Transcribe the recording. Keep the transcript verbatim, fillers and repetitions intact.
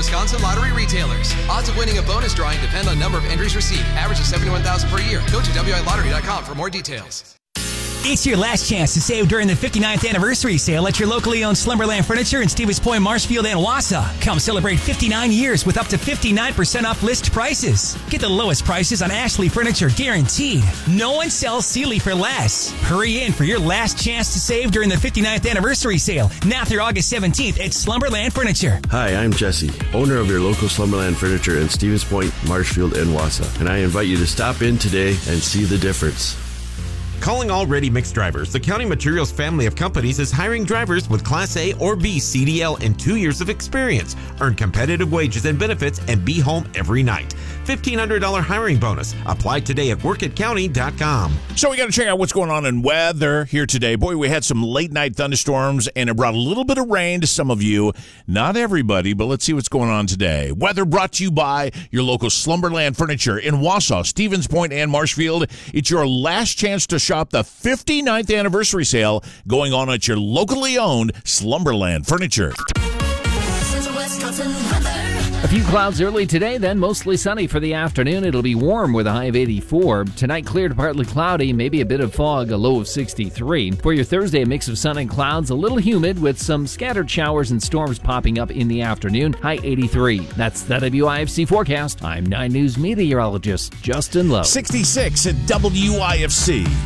Wisconsin lottery retailers. Odds of winning a bonus drawing depend on number of entries received. Average is seventy-one thousand per year. Go to W I lottery dot com for more details. It's your last chance to save during the fifty-ninth anniversary sale at your locally owned Slumberland Furniture in Stevens Point, Marshfield, and Wausau. Come celebrate fifty-nine years with up to fifty-nine percent off list prices. Get the lowest prices on Ashley Furniture guaranteed. No one sells Sealy for less. Hurry in for your last chance to save during the fifty-ninth anniversary sale, now through August seventeenth at Slumberland Furniture. Hi, I'm Jesse, owner of your local Slumberland Furniture in Stevens Point, Marshfield, and Wausau, and I invite you to stop in today and see the difference. Calling all ready mix drivers, the County Materials family of companies is hiring drivers with Class A or B C D L and two years of experience. Earn competitive wages and benefits and be home every night. fifteen hundred dollars hiring bonus. Apply today at work at county dot com. So we got to check out what's going on in weather here today. Boy, we had some late night thunderstorms and it brought a little bit of rain to some of you. Not everybody, but let's see what's going on today. Weather brought to you by your local Slumberland Furniture in Wausau, Stevens Point, and Marshfield. It's your last chance to shop the fifty-ninth anniversary sale going on at your locally owned Slumberland Furniture. A few clouds early today, then mostly sunny for the afternoon. It'll be warm with a high of eighty-four. Tonight, clear to partly cloudy, maybe a bit of fog, a low of sixty-three. For your Thursday, a mix of sun and clouds, a little humid with some scattered showers and storms popping up in the afternoon, high eighty-three. That's the W I F C forecast. I'm nine News meteorologist Justin Lowe. sixty-six at W I F C.